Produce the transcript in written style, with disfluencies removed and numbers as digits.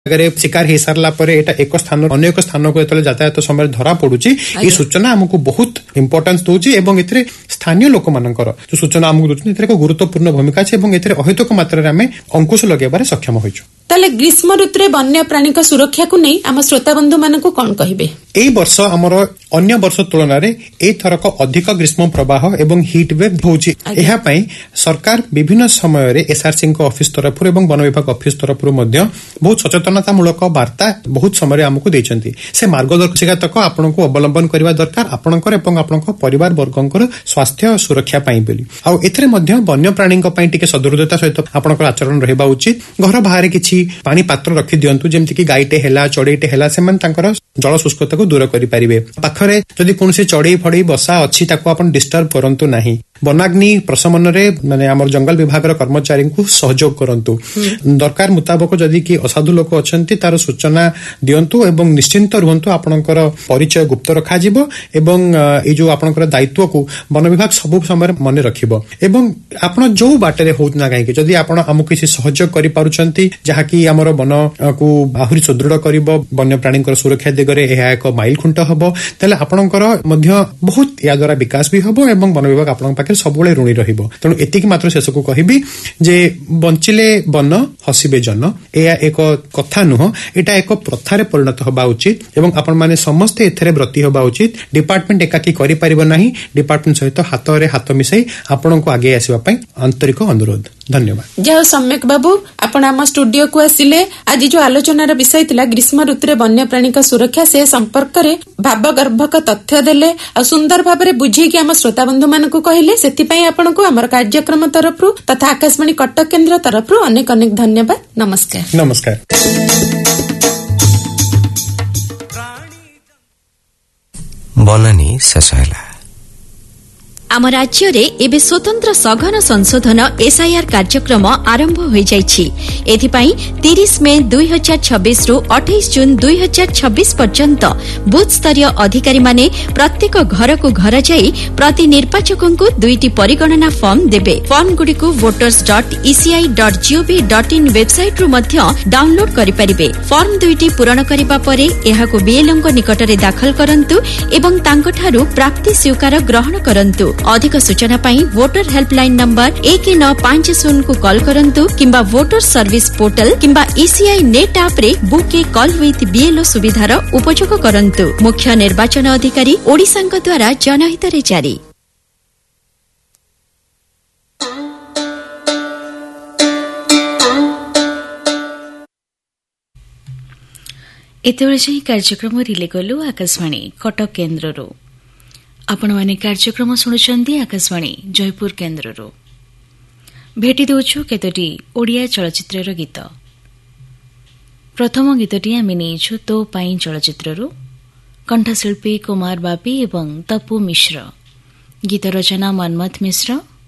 शिकार हो सारा पर एटा एक स्थान अन्य एक स्थान को यातायात समय धरा पड़ुची ये सूचना आमको बहुत इंपोर्टेंस दूची एवं एथिरे स्थानीय लोक मानकर जो सूचना आमको दूची एथिरे को गुरुत्वपूर्ण भूमिका अछि एवं एथिरे अहेतुक मात्रा रे आमे अंकुश लगेबारे सक्षम होइछु। ताले ग्रीष्म ऋतु वन्य प्राणी का सुरक्षा को नहीं आम श्रोता बंधु मानक कौन कहिबे? एई वर्ष हमर अन्य वर्ष तुलना रे ए थरक अधिक ग्रीष्म प्रवाह एवं हीट वेव होउची। एहा पई सरकार विभिन्न समय रे एसआरसी को ऑफिस तरफ एवं वन विभाग ऑफिस तरफ मध्य बहुत सचेतनता मूलक वार्ता बहुत समय हमको देइछंती। से मार्गदर्शिका तक आपनको अवलंबन करबा दरकार आपनकर एवं आपनकर परिवार वर्गंकर स्वास्थ्य सुरक्षा पई बोली। आ एथरे मध्य वन्य प्राणी पई टिके सदृढता सहित आपनकर आचरण रहबा उचित। घर बाहर किछि पानी पात्र रखि दियंतु जेमति कि गाईटे हैला चढ़ेईटे हैला सेमान तांकर जल शुष्कता को दूर करि परिबे। पाखरे जदि कोनसे चढ़ेई फड़ेई बसा अछि ताको आपण डिस्टर्ब करंतु नाही। वनाग्नि प्रशमन रे माने हमर जंगल विभाग रो कर्मचारी को सहयोग करंतु। दरकार मुताबिक जदि कि असाधु लोक अछंती तार सूचना दियंतु एवं निश्चिंत रहंतु आपनकर परिचय गुप्त रखा जिवो एवं ए जो आपनकर दायित्व को वन विभाग सब समय मन रखिबो एवं आपण जो बाटे रे होत ना काहे जदि आपण हमकु किछि सहयोग करि पारुचंती जहा कि हमर वन को आहुरी सुदृढ़ करिवो वन्य प्राणी सुरक्षा दिगरे एहा एक माइल खुंट हबो तले आपनकर मध्य बहुत या द्वारा विकास भी हबो एवं वन विभाग आपन पाखे सबुले ऋणी रहिबो। तेणु एतिक मात्र शेष को कहिबी जे बंचिले वन हसिबे जन एया एक कथा नुह एटा एक प्रथारे परिणत होबा उचित एवं आपण माने समस्त एथरे ब्रती होबा उचित। डिपार्टमेंट एकाकी करि परिबो नाही डिपार्टमेंट सहित हाथ रे हाथ मिसई आपण को आगे आसीबा पई आंतरिक अनुरोध। धन्यवाद। जय सम्यक बाबू आपण आम स्टूडियो को आसिले। आज जो आलोचनार विषय थिला ग्रीष्म ऋतु वन्य प्राणी का सुरक्षा से संपर्क रे भावगर्भक तथ्य देले आ सुंदर भाबरे बुझी कि आम श्रोता बंधु मानकु कहिले सेतिपई आपनको हमर कार्यक्रम तरफ तथा आकाशवाणी कटक केन्द्र तरफ अनेक अनेक धन्यवाद। नमस्कार। नमस्कार। बनानी शेष हैला। आम राज्य रे एबे स्वतंत्र सघन संशोधन एसआईआर कार्यक्रम आरंभ होई जाइछि। एथिपाई 30 मे 2026 रु 28 जून 2026 पर्यंत बूथ स्तरीय अधिकारी माने प्रत्येक घर को घर जाई प्रति निर्वाचकन को 2टी परिगणना फॉर्म देबे। फॉर्म गुडी को voters.eci.gov.in वेबसाइट रु मध्य डाउनलोड करि परिबे। फॉर्म 2टी पूरण करिबा परे एहाको बीएलओ को निकटरे दाखल करंतु एवं तांकठारु प्राप्ति स्वीकार ग्रहण करंतु। अधिक सूचना पाई वोटर हेल्पलाइन नंबर 1950 को कॉल करंतु किंबा वोटर सर्विस पोर्टल किंबा ईसीआई नेट ऐप रे book A call with BLO सुविधार उपयोग करंतु। मुख्य निर्वाचन अधिकारी ओडिशांक द्वारा जनहित रे जारी। एतेबेले कार्यक्रम रिले कलु आकाशवाणी कटक केन्द्ररू। आपण माने कार्यक्रम शुणुचंदी आकाशवाणी जयपुर केन्द्ररू। भेटी देउछु केतोटी ओडिया चलचित्रर गीत। प्रथम गीतटी आमे नेइछु तो पाई चलचित्ररू। कंठशिल्पी कुमार बापी एवं तपु मिश्र। गीत रचना मनमथ मिश्र।